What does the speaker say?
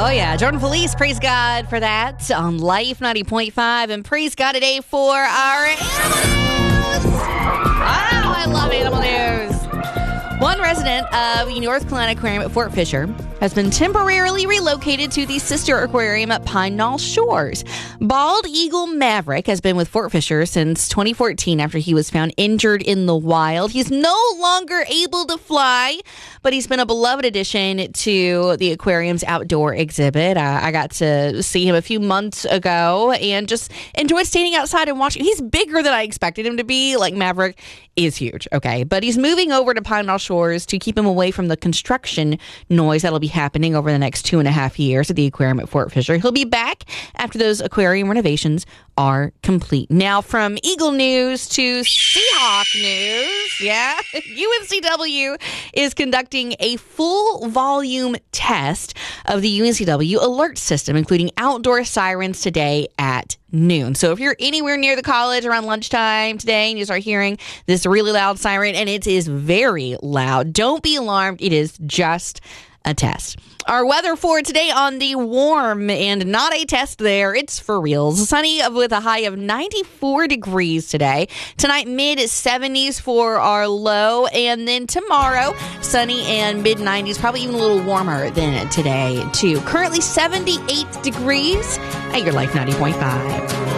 Oh, yeah. Jordan Felice, praise God for that on Life 90.5. And praise God today for our animal news. Oh, I love animal news. One resident of North Carolina Aquarium at Fort Fisher has been temporarily relocated to the sister aquarium at Pine Knoll Shores. Bald Eagle Maverick has been with Fort Fisher since 2014 after he was found injured in the wild. He's no longer able to fly, but he's been a beloved addition to the aquarium's outdoor exhibit. I got to see him a few months ago and just enjoyed standing outside and watching. He's bigger than I expected him to be. Like, Maverick is huge, okay? But he's moving over to Pine Knoll Shores to keep him away from the construction noise that'll be happening over the next 2.5 years at the aquarium at Fort Fisher. He'll be back after those aquarium renovations are complete. Now, from Eagle News to Seahawk News, yeah, UNCW is conducting a full volume test of the UNCW alert system, including outdoor sirens today at noon. So if you're anywhere near the college around lunchtime today and you start hearing this really loud siren, and it is very loud, don't be alarmed. It is just a test. Our weather for today on the warm and not a test there. It's for reals. Sunny with a high of 94 degrees today. Tonight, mid-70s for our low. And then tomorrow, sunny and mid-90s, probably even a little warmer than today, too. Currently 78 degrees at your Life 90.5.